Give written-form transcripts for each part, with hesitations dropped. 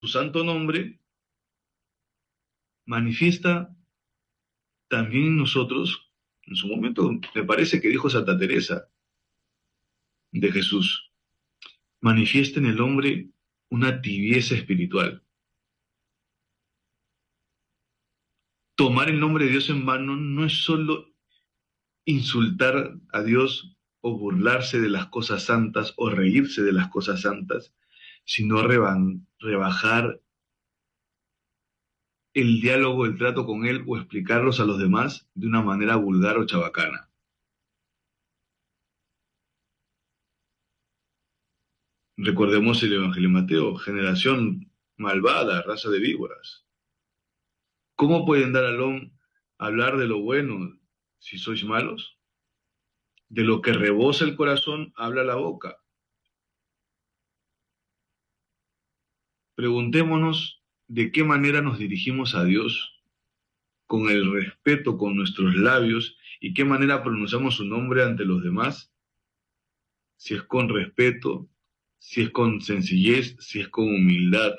su santo nombre, manifiesta también en nosotros, en su momento me parece que dijo Santa Teresa de Jesús, manifiesta en el hombre una tibieza espiritual. Tomar el nombre de Dios en vano no es solo insultar a Dios o burlarse de las cosas santas o reírse de las cosas santas, sino rebajar el diálogo, el trato con Él o explicarlos a los demás de una manera vulgar o chabacana. Recordemos el Evangelio de Mateo, generación malvada, raza de víboras. ¿Cómo pueden dar hablar de lo bueno si sois malos? De lo que rebosa el corazón habla la boca. Preguntémonos de qué manera nos dirigimos a Dios, con el respeto con nuestros labios, y qué manera pronunciamos su nombre ante los demás, si es con respeto, si es con sencillez, si es con humildad.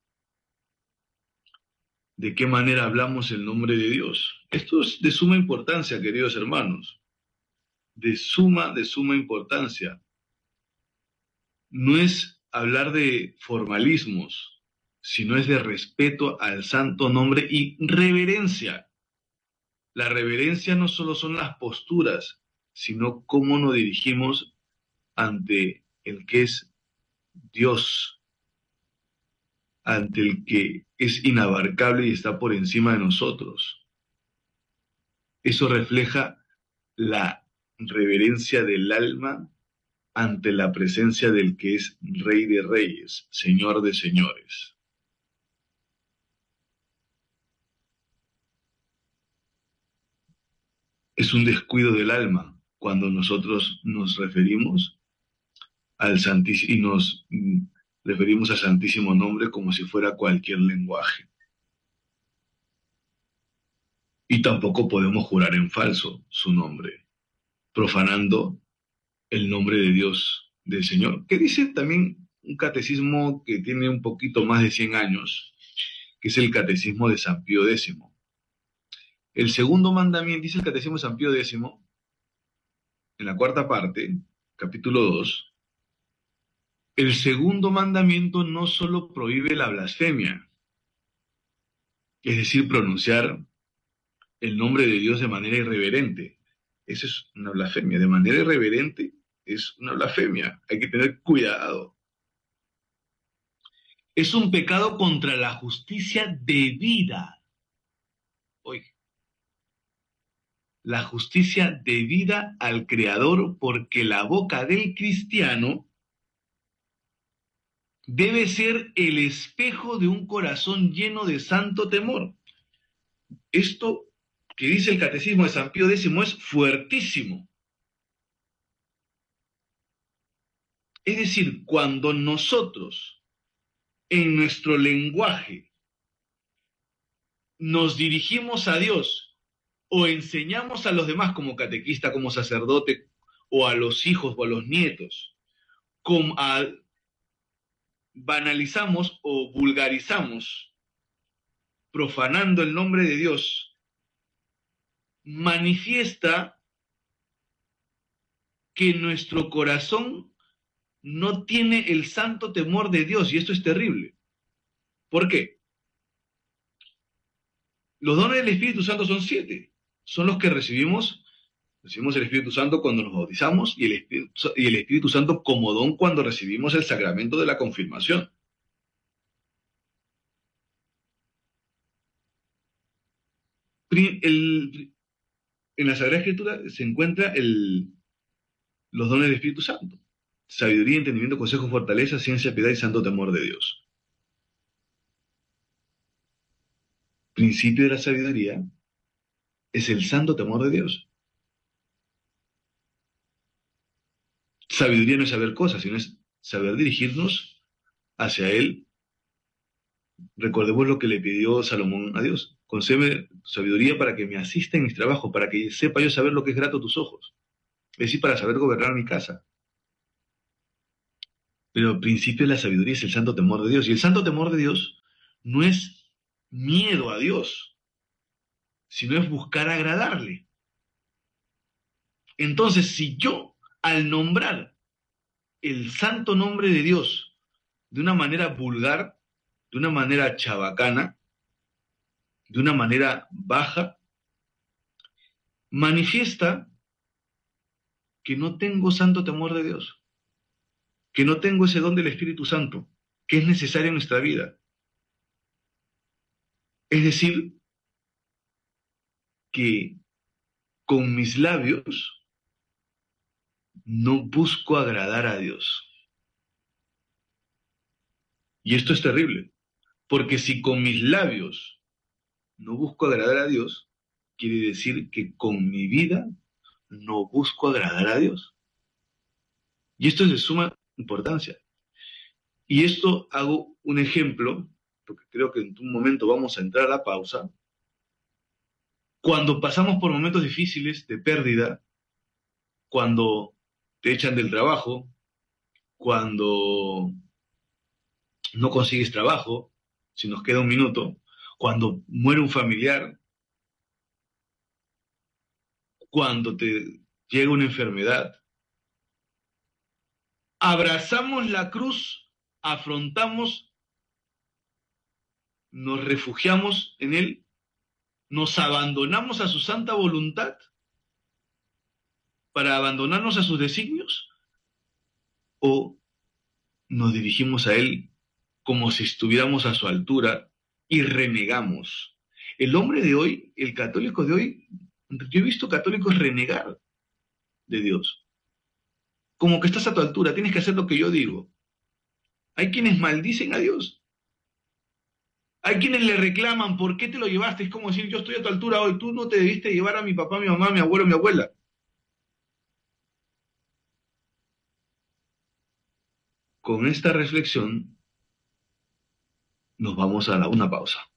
¿De qué manera hablamos el nombre de Dios? Esto es de suma importancia, queridos hermanos, de suma importancia. No es hablar de formalismos, sino es de respeto al santo nombre y reverencia. La reverencia no solo son las posturas, sino cómo nos dirigimos ante el que es Dios, ante el que es inabarcable y está por encima de nosotros. Eso refleja la reverencia del alma ante la presencia del que es Rey de Reyes, Señor de Señores. Es un descuido del alma cuando nosotros nos referimos al Santísimo y nos referimos al Santísimo Nombre como si fuera cualquier lenguaje. Y tampoco podemos jurar en falso su nombre, profanando el nombre de Dios, del Señor, que dice también un catecismo que tiene un poquito más de 100 años, que es el Catecismo de San Pío X. El segundo mandamiento, dice el Catecismo de San Pío X, en la cuarta parte, capítulo 2, el segundo mandamiento no solo prohíbe la blasfemia, es decir, pronunciar el nombre de Dios de manera irreverente. Eso es una blasfemia. De manera irreverente es una blasfemia. Hay que tener cuidado. Es un pecado contra la justicia debida. Oye, la justicia debida al Creador, porque la boca del cristiano debe ser el espejo de un corazón lleno de santo temor. Esto que dice el Catecismo de San Pío X es fuertísimo. Es decir, cuando nosotros en nuestro lenguaje nos dirigimos a Dios o enseñamos a los demás como catequista, como sacerdote, o a los hijos o a los nietos, banalizamos o vulgarizamos, profanando el nombre de Dios, manifiesta que nuestro corazón no tiene el santo temor de Dios, y esto es terrible. ¿Por qué? Los dones del Espíritu Santo son 7. Son los que recibimos el Espíritu Santo cuando nos bautizamos y el Espíritu Santo como don cuando recibimos el sacramento de la confirmación. En la Sagrada Escritura se encuentra los dones del Espíritu Santo: sabiduría, entendimiento, consejo, fortaleza, ciencia, piedad y santo temor de Dios. Principio de la sabiduría es el santo temor de Dios. Sabiduría no es saber cosas, sino es saber dirigirnos hacia Él. Recordemos lo que le pidió Salomón a Dios: concédeme sabiduría para que me asista en mis trabajos, para que sepa yo saber lo que es grato a tus ojos. Es decir, para saber gobernar mi casa. Pero el principio de la sabiduría es el santo temor de Dios. Y el santo temor de Dios no es miedo a Dios, sino es buscar agradarle. Entonces, si yo, al nombrar el santo nombre de Dios de una manera vulgar, de una manera chabacana, de una manera baja, manifiesta que no tengo santo temor de Dios, que no tengo ese don del Espíritu Santo, que es necesario en nuestra vida. Es decir, que con mis labios no busco agradar a Dios. Y esto es terrible, porque si con mis labios no busco agradar a Dios, quiere decir que con mi vida no busco agradar a Dios. Y esto es de suma importancia. Y esto hago un ejemplo, porque creo que en un momento vamos a entrar a la pausa. Cuando pasamos por momentos difíciles de pérdida, cuando te echan del trabajo, cuando no consigues trabajo, si nos queda un minuto, cuando muere un familiar, cuando te llega una enfermedad, abrazamos la cruz, afrontamos, nos refugiamos en Él, nos abandonamos a su santa voluntad para abandonarnos a sus designios, o nos dirigimos a Él como si estuviéramos a su altura y renegamos. El hombre de hoy, el católico de hoy, yo he visto católicos renegar de Dios. Como que estás a tu altura, tienes que hacer lo que yo digo. Hay quienes maldicen a Dios. Hay quienes le reclaman, ¿por qué te lo llevaste? Es como decir, yo estoy a tu altura hoy, tú no te debiste llevar a mi papá, mi mamá, mi abuelo, mi abuela. Con esta reflexión nos vamos a una pausa.